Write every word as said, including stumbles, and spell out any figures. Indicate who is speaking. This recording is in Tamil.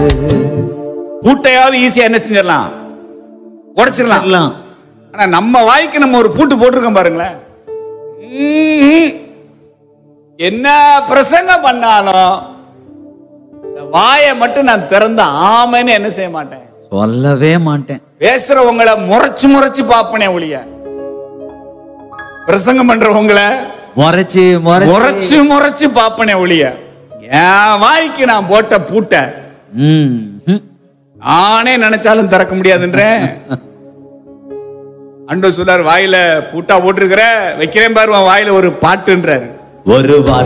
Speaker 1: பூட்டையாவது ஈஸியா என்ன செஞ்சிடலாம், உடைச்சிடலாம். ஆனா நம்ம வாய்க்கு நம்ம ஒரு பூட்டு போட்டிருக்கோம் பாருங்களேன். என்ன பிரசங்கம் பண்ணாலும் வாயை மட்டும் நான் திறந்த ஆமைன்னு என்ன செய்ய மாட்டேன்,
Speaker 2: சொல்லவே மாட்டேன்.
Speaker 1: பேசுறவங்களை முறைச்சு முறைச்சு பாப்பனே ஒழிய, பிரசங்கம் பண்றவங்களை
Speaker 2: முறைச்சு
Speaker 1: முறைச்சு முறைச்சு பாப்பனே ஒழிய, என் வாய்க்கு நான் போட்ட பூட்டை நானே நினைச்சாலும் திறக்க முடியாதுன்றேன். அண்டோ சொல்லார், வாயில பூட்டா போட்டிருக்கிற வைக்கிறேன் பாரு, வாயில ஒரு பாட்டுன்றாரு.
Speaker 2: ஒரு வார்த்தை